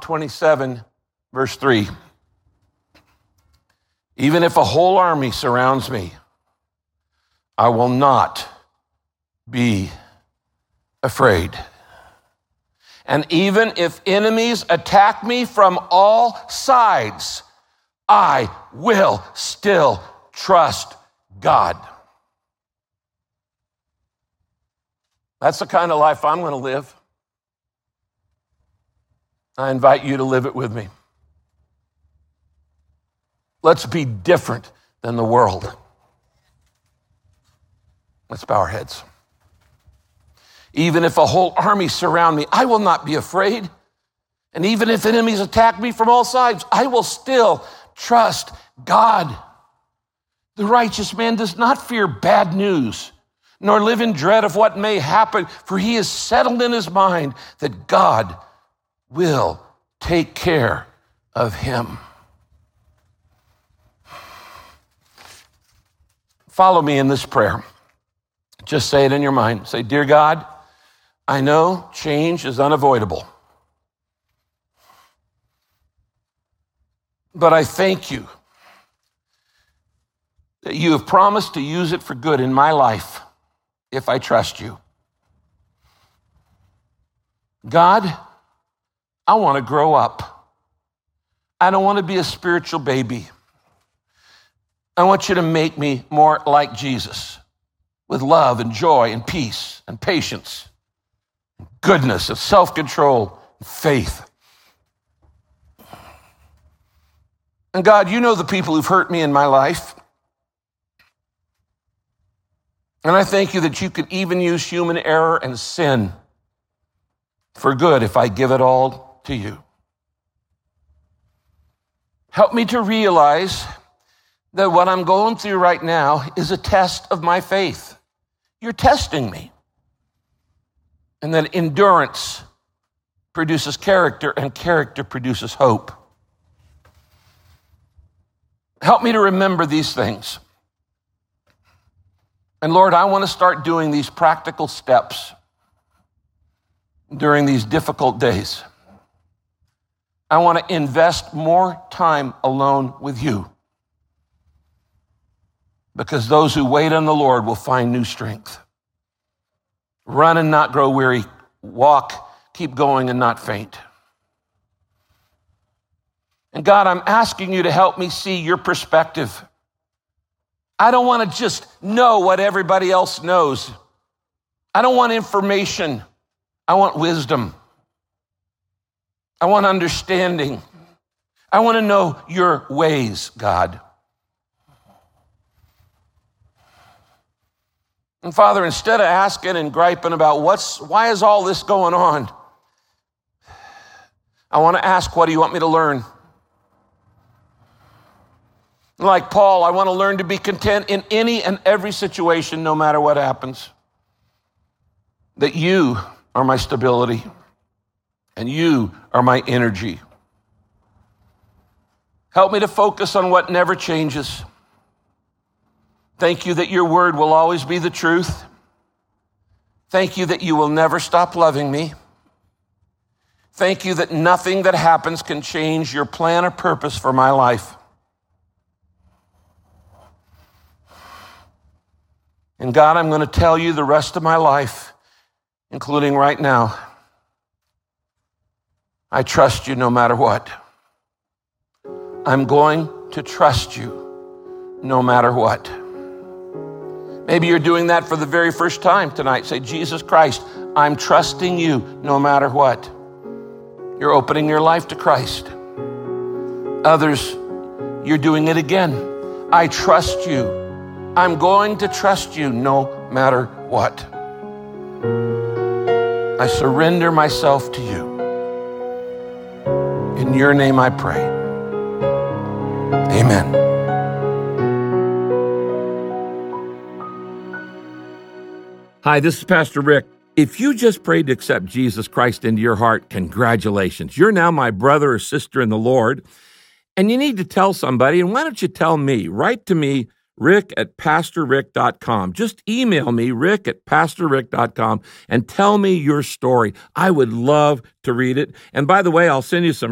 27, verse 3. Even if a whole army surrounds me, I will not be afraid. And even if enemies attack me from all sides, I will still trust God. That's the kind of life I'm going to live. I invite you to live it with me. Let's be different than the world. Let's bow our heads. Even if a whole army surround me, I will not be afraid. And even if enemies attack me from all sides, I will still trust God. The righteous man does not fear bad news, nor live in dread of what may happen, for he is settled in his mind that God will take care of him. Follow me in this prayer. Just say it in your mind. Say, "Dear God, I know change is unavoidable, but I thank you that you have promised to use it for good in my life if I trust you. God, I want to grow up. I don't want to be a spiritual baby. I want you to make me more like Jesus, with love and joy and peace and patience, and goodness and self-control and faith. And God, you know the people who've hurt me in my life. And I thank you that you could even use human error and sin for good if I give it all to you. Help me to realize that what I'm going through right now is a test of my faith. You're testing me. And that endurance produces character, and character produces hope. Help me to remember these things. And Lord, I want to start doing these practical steps during these difficult days. I want to invest more time alone with you, because those who wait on the Lord will find new strength. Run and not grow weary. Walk, keep going and not faint. And God, I'm asking you to help me see your perspective. I don't want to just know what everybody else knows. I don't want information. I want wisdom. I want understanding. I want to know your ways, God. And Father, instead of asking and griping about why is all this going on, I want to ask, what do you want me to learn? Like Paul, I want to learn to be content in any and every situation, no matter what happens. That you are my stability, and you are my energy. Help me to focus on what never changes. Thank you that your word will always be the truth. Thank you that you will never stop loving me. Thank you that nothing that happens can change your plan or purpose for my life. And God, I'm going to tell you the rest of my life, including right now, I trust you no matter what. I'm going to trust you no matter what. Maybe you're doing that for the very first time tonight. Say, Jesus Christ, I'm trusting you no matter what. You're opening your life to Christ. Others, you're doing it again. I trust you. I'm going to trust you no matter what. I surrender myself to you. In your name I pray. Amen. Hi, this is Pastor Rick. If you just prayed to accept Jesus Christ into your heart, congratulations. You're now my brother or sister in the Lord, and you need to tell somebody. And why don't you tell me? Write to me, rick@pastorrick.com. Just email me, rick@pastorrick.com, and tell me your story. I would love to read it. And by the way, I'll send you some